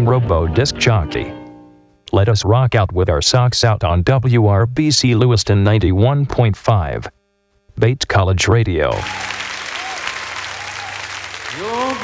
American Robo Disc Jockey. Let us rock out with our socks out on WRBC Lewiston 91.5. Bates College Radio.